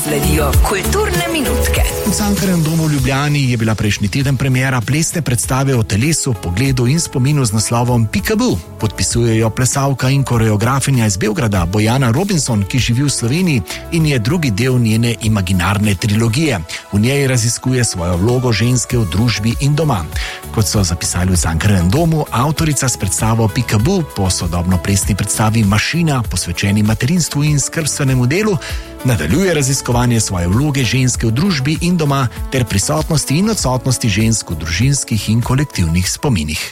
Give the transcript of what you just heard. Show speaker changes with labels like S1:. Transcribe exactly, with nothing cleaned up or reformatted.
S1: Sledijo kulturne minutke.
S2: V Cankarjevem domu v Ljubljani je bila prejšnji teden premiera plesne predstave o telesu, pogledu in spominu z naslovom Peekaboo. Podpisujejo plesalka in koreografinja iz Beograda Bojana Robinson, ki živi v Sloveniji in je drugi del njene imaginarne trilogije. V njej raziskuje svojo vlogo ženske v družbi in doma. Kot so zapisali v Cankarjevem domu, avtorica s predstavo Peekaboo po sodobno plesni predstavi Mašina, posvečeni materinstvu in skrbstvenemu delu, nadaljuje raziskovanje svoje vloge ženske v družbi in doma ter prisotnosti in odsotnosti žensk v družinskih in kolektivnih spominih.